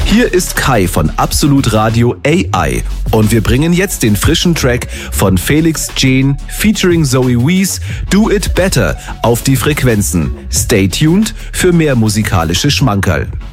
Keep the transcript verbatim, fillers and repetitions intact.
Hier ist Kai von Absolut Radio A I und wir bringen jetzt den frischen Track von Felix Jaehn featuring Zoe Wees, Do It Better, auf die Frequenzen. Stay tuned für mehr musikalische Schmankerl.